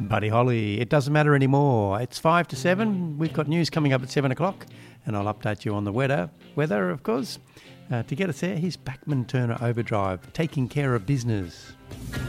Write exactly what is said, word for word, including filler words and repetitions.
Buddy Holly. It doesn't matter anymore. It's five to seven. We've got news coming up at seven o'clock, and I'll update you on the weather. Weather, of course. Uh, to get us there, here's Backman Turner Overdrive, taking care of business.